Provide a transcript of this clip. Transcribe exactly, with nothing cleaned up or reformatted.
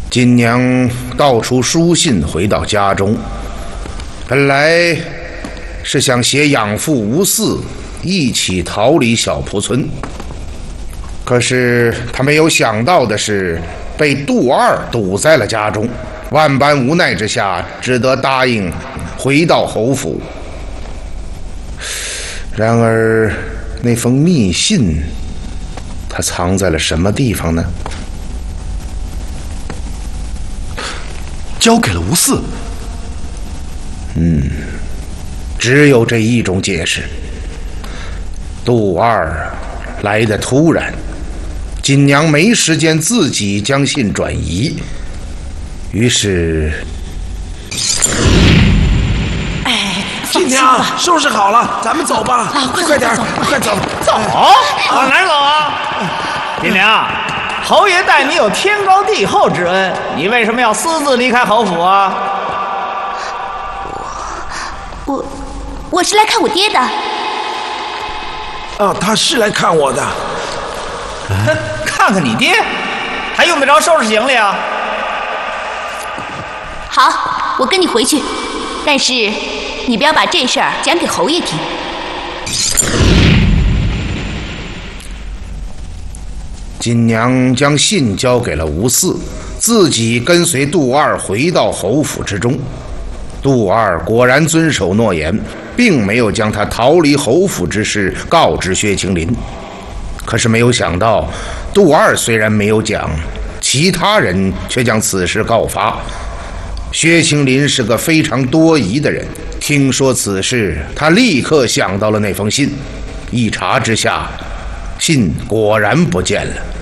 金娘道出书信回到家中，本来是想携养父吴四一起逃离小蒲村，可是他没有想到的是，被杜二堵在了家中，万般无奈之下，只得答应回到侯府。然而那封密信，他藏在了什么地方呢？ 交给了吴四。 嗯，只有这一种解释。杜二来得突然，锦娘没时间自己将信转移，于是， 哎， 锦娘，收拾好了，咱们走吧。 啊，快快点，快走， 走，往哪儿走啊？锦娘，侯爷待你有天高地厚之恩，你为什么要私自离开侯府啊？ 我，我是来看我爹的。 啊，他是来看我的。 看看你爹，还用得着收拾行李啊？ 好，我跟你回去，但是你不要把这事儿讲给侯爷听。 锦娘将信交给了吴四，自己跟随杜二回到侯府之中。杜二果然遵守诺言，并没有将他逃离侯府之事告知薛青林。可是没有想到，杜二虽然没有讲，其他人却将此事告发。薛青林是个非常多疑的人，听说此事，他立刻想到了那封信。一查之下，信果然不见了。